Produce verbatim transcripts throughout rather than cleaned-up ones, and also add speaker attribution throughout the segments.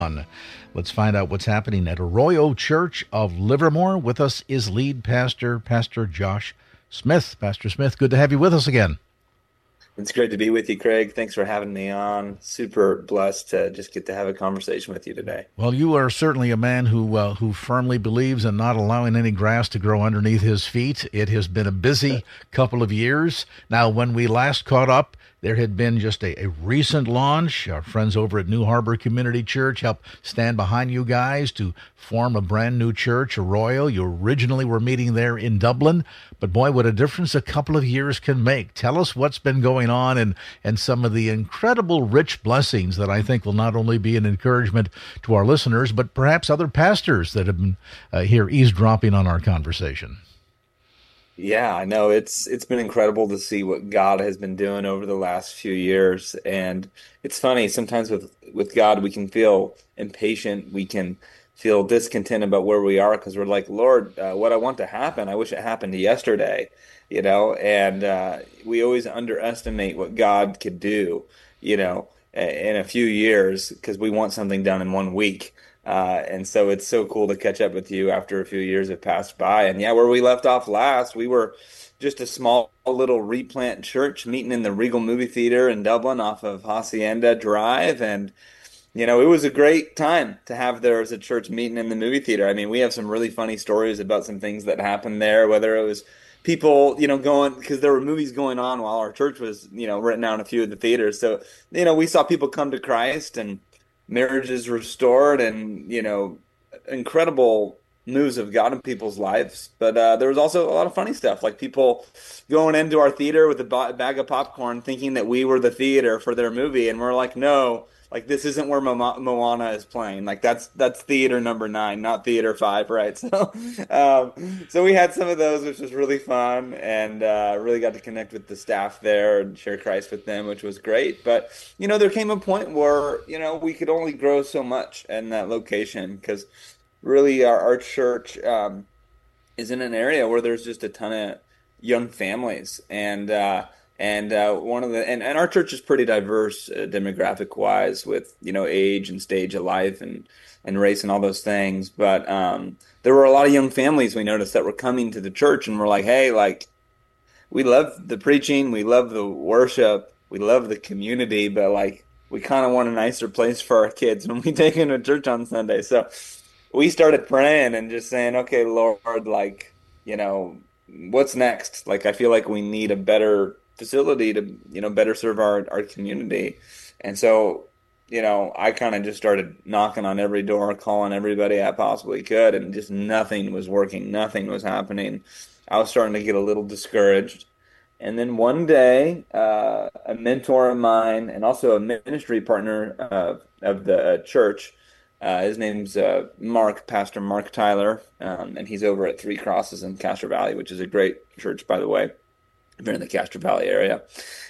Speaker 1: on. Let's find out what's happening at Arroyo Church of Livermore. With us is lead pastor, Pastor Josh Smith. Pastor Smith, good to have you with us again.
Speaker 2: It's great to be with you, Craig. Thanks for having me on. Super blessed to just get to have a conversation with you today.
Speaker 1: Well, you are certainly a man who uh, who firmly believes in not allowing any grass to grow underneath his feet. It has been a busy couple of years. Now, when we last caught up, there had been just a, a recent launch. Our friends over at New Harbor Community Church helped stand behind you guys to form a brand new church, Arroyo. You originally were meeting there in Dublin, but boy, what a difference a couple of years can make. Tell us what's been going on and, and some of the incredible rich blessings that I think will not only be an encouragement to our listeners, but perhaps other pastors that have been uh, here eavesdropping on our conversation.
Speaker 2: Yeah, I know it's it's been incredible to see what God has been doing over the last few years. And it's funny, sometimes with with God we can feel impatient, we can feel discontent about where we are because we're like, Lord, uh, what I want to happen, I wish it happened yesterday, you know, and uh, we always underestimate what God could do, you know, in a few years because we want something done in one week. Uh, and so it's so cool to catch up with you after a few years have passed by. And yeah, where we left off last, we were just a small little replant church meeting in the Regal Movie Theater in Dublin off of Hacienda Drive. And, you know, it was a great time to have there as a church meeting in the movie theater. I mean, we have some really funny stories about some things that happened there, whether it was people, you know, going, because there were movies going on while our church was, you know, written out in a few of the theaters. So, you know, we saw people come to Christ and marriages restored and, you know, incredible moves of God in people's lives. But uh, there was also a lot of funny stuff, like people going into our theater with a ba- bag of popcorn thinking that we were the theater for their movie. And we're like, no, like this isn't where Mo- Moana is playing. Like that's that's theater number nine, not theater five, right? So um, so we had some of those, which was really fun, and uh, really got to connect with the staff there and share Christ with them, which was great. But you know, there came a point where you know we could only grow so much in that location because really our, our church um, is in an area where there's just a ton of young families and. Uh, And uh, one of the and, and our church is pretty diverse uh, demographic wise with you know age and stage of life and and race and all those things. But um, there were a lot of young families we noticed that were coming to the church and we're like, hey, like we love the preaching, we love the worship, we love the community, but like we kind of want a nicer place for our kids when we take them to church on Sunday. So we started praying and just saying, okay, Lord, like you know what's next? Like I feel like we need a better facility to you know better serve our our community. And so you know I kind of just started knocking on every door, calling everybody I possibly could, and just nothing was working, nothing was happening. I was starting to get a little discouraged. And then one day uh, a mentor of mine and also a ministry partner uh, of the church, uh, his name's uh, Mark, Pastor Mark Tyler, um, and he's over at Three Crosses in Castro Valley, which is a great church, by the way, if you're in the Castro Valley area.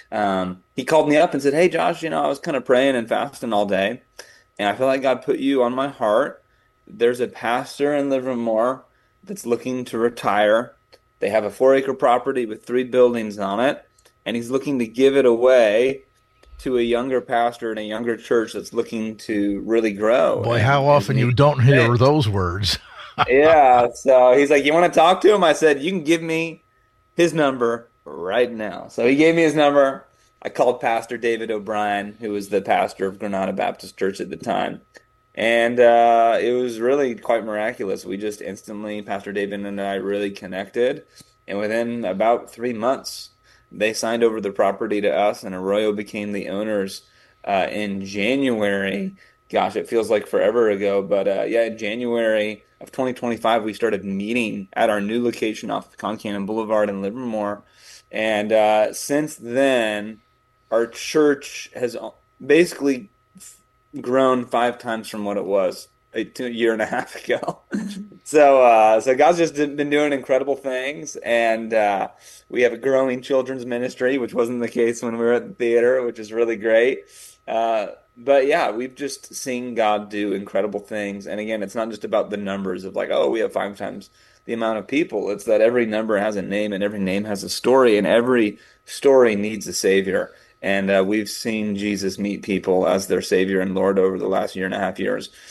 Speaker 2: Um, he called me up and said, hey, Josh, you know, I was kind of praying and fasting all day, and I feel like God put you on my heart. There's a pastor in Livermore that's looking to retire. They have a four-acre property with three buildings on it, and he's looking to give it away to a younger pastor in a younger church that's looking to really grow.
Speaker 1: Boy,
Speaker 2: And
Speaker 1: how
Speaker 2: his
Speaker 1: often you
Speaker 2: name
Speaker 1: don't
Speaker 2: is
Speaker 1: hear
Speaker 2: Nick.
Speaker 1: those words.
Speaker 2: Yeah, so he's like, you want to talk to him? I said, you can give me his number right now. So he gave me his number. I called Pastor David O'Brien, who was the pastor of Granada Baptist Church at the time. And uh, it was really quite miraculous. We just instantly, Pastor David and I really connected. And within about three months, they signed over the property to us, and Arroyo became the owners uh, in January. Gosh, it feels like forever ago. But uh, yeah, in January of twenty twenty-five, we started meeting at our new location off of Concannon Boulevard in Livermore. And uh, since then, our church has basically grown five times from what it was a, two, a year and a half ago. so, uh, so God's just been doing incredible things, and uh, we have a growing children's ministry, which wasn't the case when we were at the theater, which is really great. Uh, but yeah, we've just seen God do incredible things, and again, it's not just about the numbers of like, oh, we have five times the amount of people. It's that every number has a name, and every name has a story, and every story needs a savior. And uh, we've seen Jesus meet people as their Savior and Lord over the last year and a half years.